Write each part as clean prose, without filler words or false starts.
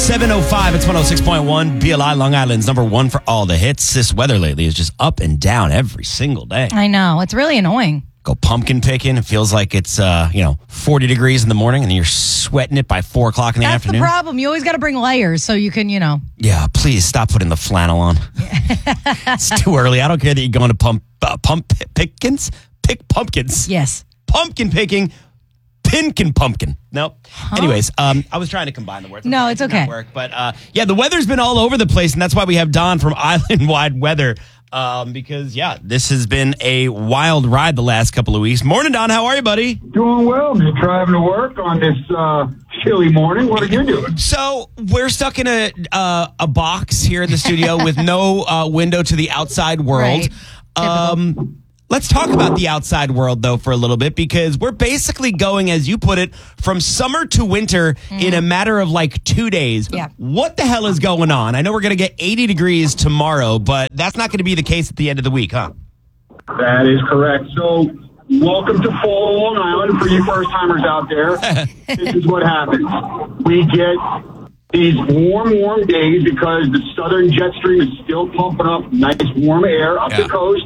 7:05, it's 106.1. BLI, Long Island's number one for all the hits. This weather lately is just up and down every single day. I know. It's really annoying. Go pumpkin picking. It feels like it's, 40 degrees in the morning and then you're sweating it by 4 o'clock in the afternoon. That's the problem. You always got to bring layers so you can, Yeah, please stop putting the flannel on. It's too early. I don't care that you're going to pickins. Pick pumpkins. Yes. Pumpkin picking. Pinkin pumpkin. Nope. Huh? Anyways, I was trying to combine the words. No, it's okay. Work. But the weather's been all over the place, and that's why we have Don from Island Wide Weather. Because this has been a wild ride the last couple of weeks. Morning, Don. How are you, buddy? Doing well. Just driving to work on this chilly morning. What are you doing? So we're stuck in a box here in the studio with no window to the outside world. Right. Let's talk about the outside world, though, for a little bit, because we're basically going, as you put it, from summer to winter in a matter of like 2 days. Yeah. What the hell is going on? I know we're going to get 80 degrees tomorrow, but that's not going to be the case at the end of the week, huh? That is correct. So welcome to fall Long Island for you first-timers out there. This is what happens. We get these warm days because the southern jet stream is still pumping up nice warm air up the coast.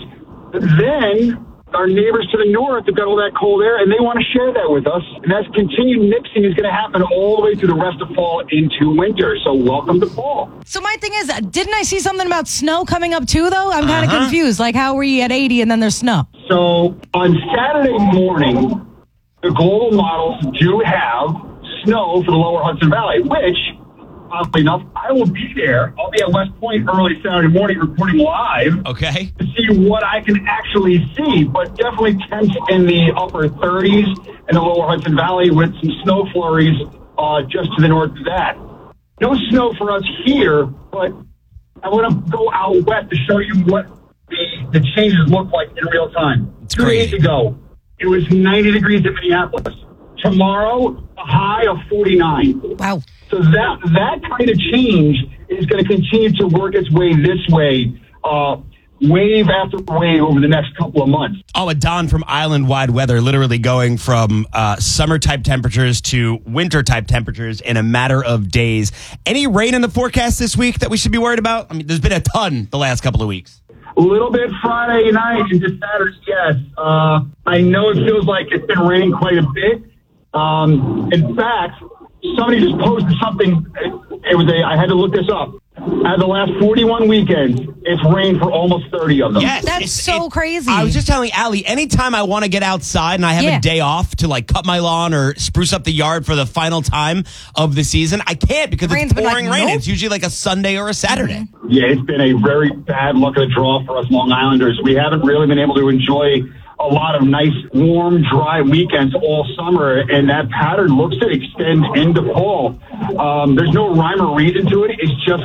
Then our neighbors to the north have got all that cold air, and they want to share that with us. And that's continued mixing is going to happen all the way through the rest of fall into winter. So welcome to fall. So my thing is, didn't I see something about snow coming up too, though? I'm kind of confused. Like, how were you at 80 and then there's snow? So on Saturday morning, the global models do have snow for the lower Hudson Valley, which, oddly enough, I will be there. I'll be at West Point early Saturday morning reporting live. Okay. To see what I can actually see, but definitely temps in the upper 30s in the lower Hudson Valley with some snow flurries just to the north of that. No snow for us here, but I want to go out west to show you what the changes look like in real time. It's 2 days crazy. ago, it was 90 degrees in Minneapolis. Tomorrow, a high of 49. Wow. So that kind of change is going to continue to work its way this way, wave after wave over the next couple of months. Oh, and Don from Island Wide Weather, literally going from summer-type temperatures to winter-type temperatures in a matter of days. Any rain in the forecast this week that we should be worried about? I mean, there's been a ton the last couple of weeks. A little bit Friday night into Saturday, yes. I know it feels like it's been raining quite a bit. In fact, somebody just posted something. I had to look this up. Out of the last 41 weekends, it's rained for almost 30 of them. Yes, That's so crazy. I was just telling Allie, anytime I want to get outside and I have a day off to like cut my lawn or spruce up the yard for the final time of the season, I can't because it's pouring rain. It's usually like a Sunday or a Saturday. Yeah, it's been a very bad luck of the draw for us Long Islanders. We haven't really been able to enjoy a lot of nice, warm, dry weekends all summer, and that pattern looks to extend into fall. There's no rhyme or reason to it. It's just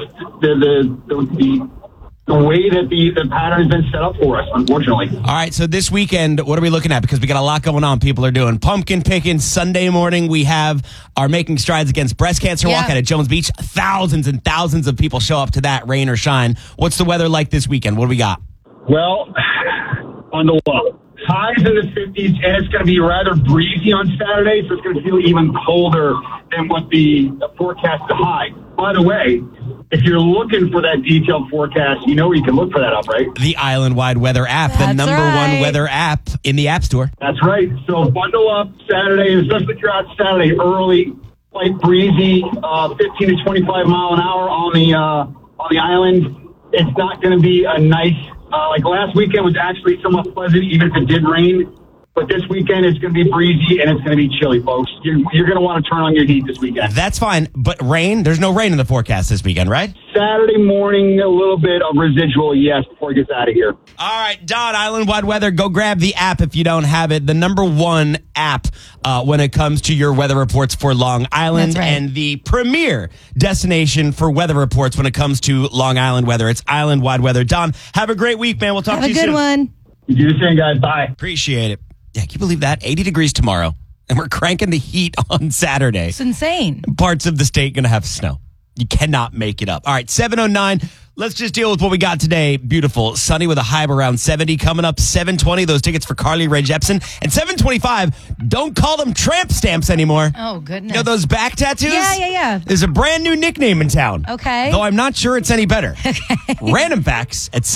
the way that the pattern has been set up for us, unfortunately. All right, so this weekend, what are we looking at? Because we got a lot going on. People are doing pumpkin picking. Sunday morning, we have our Making Strides Against Breast Cancer walk out at Jones Beach. Thousands and thousands of people show up to that, rain or shine. What's the weather like this weekend? What do we got? Well, on the low. Highs in the 50s, and it's going to be rather breezy on Saturday, so it's going to feel even colder than what the forecast is high. By the way, if you're looking for that detailed forecast, you know where you can look for that up, right? The Island Wide Weather app, the number one weather app in the App Store. That's right. So bundle up Saturday, especially if you're out Saturday early, light breezy, 15 to 25 mile an hour on the island. It's not going to be a nice. Like last weekend was actually somewhat pleasant, even if it did rain. But this weekend, it's going to be breezy and it's going to be chilly, folks. You're going to want to turn on your heat this weekend. That's fine. But rain? There's no rain in the forecast this weekend, right? Saturday morning, a little bit of residual, yes, before it gets out of here. All right, Don, Island Wide Weather, go grab the app if you don't have it. The number one app when it comes to your weather reports for Long Island. That's right. And the premier destination for weather reports when it comes to Long Island weather. It's Island Wide Weather. Don, have a great week, man. We'll talk to you soon. Have a good one. You do the same, guys. Bye. Appreciate it. Yeah, can you believe that? 80 degrees tomorrow. And we're cranking the heat on Saturday. It's insane. Parts of the state going to have snow. You cannot make it up. All right, 7:09. Let's just deal with what we got today. Beautiful. Sunny with a high of around 70. Coming up 7:20, those tickets for Carly Rae Jepsen. And 7:25, don't call them tramp stamps anymore. Oh, goodness. You know those back tattoos? Yeah. There's a brand new nickname in town. Okay. Though I'm not sure it's any better. Random facts at